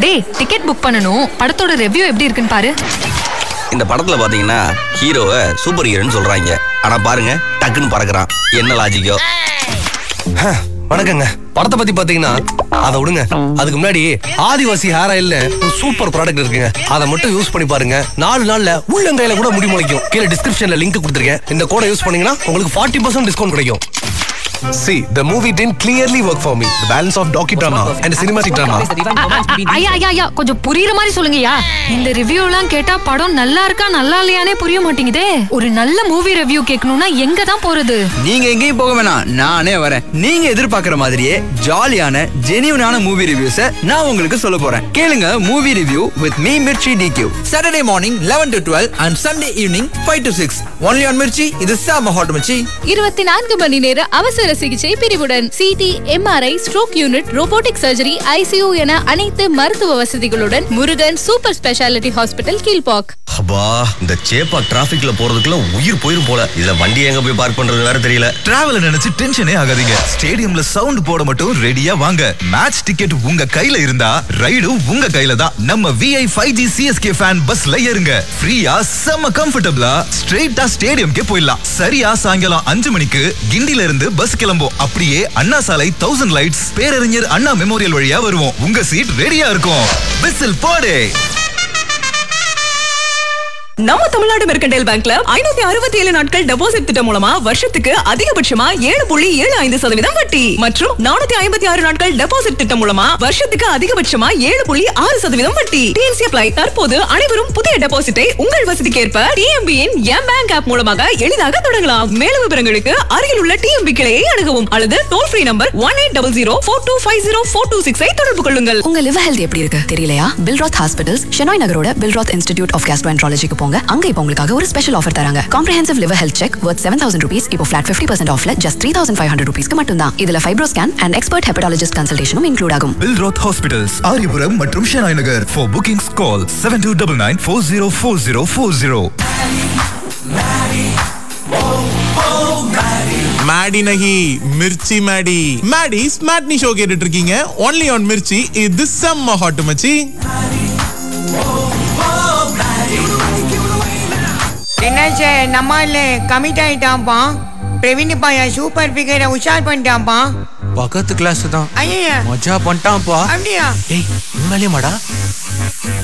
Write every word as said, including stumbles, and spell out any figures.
டேய் ticket book பண்ணனும். படத்தோட ரிவ்யூ எப்படி இருக்குன்னு பாரு. இந்த படத்துல பாத்தீங்கன்னா ஹீரோவை சூப்பர் ஹீரோன்னு சொல்றாங்க. ஆனா பாருங்க டக்குன்னு பறக்குறான். என்ன லாஜிக்கோ? வணக்கங்க. படத்தை பத்தி பாத்தீங்கன்னா அதை விடுங்க. அதுக்கு முன்னாடி ஆதிவாசி ஹேர் ஆயில்ல சூப்பர் ப்ராடக்ட் இருக்குங்க. அதை மட்டும் யூஸ் பண்ணி பாருங்க. நாலு நாள்ல உள்ளங்கையில கூட முடி முளைக்கும். கீழே டிஸ்கிரிப்ஷன்ல லிங்க் கொடுத்துருக்கேன். இந்த கோடை யூஸ் பண்ணீங்கன்னா உங்களுக்கு ஃபார்ட்டி பர்சன்ட் டிஸ்கவுண்ட் கிடைக்கும். See, the movie didn't clearly work for me. The balance of docudrama and cinematic drama. ஐயா ஐயா ஐயா கொஞ்சம் புரியுற மாதிரி சொல்லுங்கயா. இந்த ரிவ்யூ எல்லாம் கேட்டா படம் நல்லா இருக்கா நல்லா இல்லையானே புரிய மாட்டேங்குதே. ஒரு நல்ல மூவி ரிவ்யூ கேட்கணும்னா எங்க தான் போறது? நீங்க எங்கேயும் போக வேணாம், நானே வரேன். நீங்க எதிர்பார்க்கிற மாதிரியே ஜாலியான ஜெனியூனான மூவி ரிவ்யூஸை நான் உங்களுக்கு சொல்ல போறேன். கேளுங்க movie review with me Mirchi D Q. Saturday morning eleven to twelve and Sunday evening five to six. Only on Mirchi. இது சாம ஹாட் மிர்ச்சி. இருபத்தி நான்கு மணி நேர அவசர சிகிச்சை பிரிவுடன் CD, MRI, stroke unit, robotic surgery, ICU என அனைத்து மருத்துவ வசதிகளுடன் Murugan super speciality hospital Kilpauk. அப்பா இந்த சேப்பாக் டிராபிக்ல போறதுக்குள்ள உயிர் போயிரும் போல. இதுல வண்டி எங்க போய் பார்க் பண்றது வேற தெரியல. டிராவல் நினைச்சு டென்ஷனே ஆகாதீங்க. ஸ்டேடியம்ல சவுண்ட் போட மட்டும் ரெடியா வாங்க. மேட்ச் டிக்கெட் உங்க கையில இருந்தா ரைடும் உங்க கையில தான். நம்ம V I five G C S K fan பஸ்ல ஏறுங்க. ஃப்ரீயா செம்ம கம்ஃபர்ட்டபிளா ஸ்ட்ரெயிட்டா ஸ்டேடியம்க்கே போயிடலாம். சரியா சாயங்காலம் அஞ்சு மணிக்கு கிண்டில இருந்து பஸ் கிளம்பும். அப்படியே அண்ணா சாலை தௌசண்ட் லைட்ஸ் பேரறிஞர் அண்ணா மெமோரியல் வழியா வருவோம். உங்க சீட் ரெடியா இருக்கும். விசில் போடு. நம்ம தமிழ்நாடு மெர்கண்டைல் பேங்க்ல ஐநூத்தி அறுபத்தி ஏழு நாட்கள் டெபாசிட் திட்டம் மூலமா வருஷத்துக்கு அதிகபட்சமா ஏழு புள்ளி ஏழு ஐந்து சதவீதம் வட்டி மற்றும் நானூத்தி ஐம்பத்தி ஆறு நாட்கள் டெபாசிட் திட்டம் மூலமா வருஷத்துக்கு அதிகபட்சமா ஏழு புள்ளி ஆறு சதவீதம் வட்டி. DNC apply. தற்போது அனைவரும் புதிய டெபாசிட்டை உங்கள் வசதிக்கேற்ப டிஎம்பியின் எம் பேங்க் ஆப் மூலமாக எளிதாக தொடங்கலாம். மேலும் விவரங்களுக்கு அருகில் உள்ள டிஎம்பி கிளையை அணுகவும் அல்லது toll free number one eight double zero four two five zero four two six ஐ தொடர்பு கொள்ளுங்கள். உங்க லிவர் ஹெல்த் எப்படி இருக்கு தெரியலையா? Billroth hospitals Shenoy நகரோட Billroth institute of கேஸ்ட்ரோஎன்ட்ராலஜிக்கு போங்க. அங்க இப்போ உங்களுக்காக ஒரு ஸ்பெஷல் ஆஃபர் தராங்க. காம்ப்ரஹென்சிவ் லிவர் ஹெல்த் செக் வர்த் செவன் தௌசண்ட் ருபீஸ் இப்போ ஃபிளாட் ஃபிஃப்டி பர்சன்ட் ஆஃப்ல just three thousand five hundred ருபீஸ்க்கு மட்டும் தான். இதுல fibro scan and expert hepatologist கன்சல்டேஷனும் include ஆகும். பில்ராத் ஹாஸ்பிட்டல்ஸ் ஆரியபுரம் மற்றும் Shenoy Nagar. For bookings call seven two nine nine four zero four zero four zero. Maddy Nahi Mirchi Maddy Maddy ஸ்மார்ட்னி show கேட்டுட்டு இருக்கீங்க. Only on Mirchi. இது செம்ம ஹாட் மச்சி. என்னாச்சு நம்மால கமிட் ஆயிட்டான்ப்பா. பிரவீன் பாயா சூப்பர் ஃபிகரை உஷார் பண்ணிட்டான்ப்பா. பக்கத்து கிளாஸ் தான். ஐயா மஜா பண்ணிட்டான்ப்பா. அப்படியா? ஏய் உண்மையிலே மாடா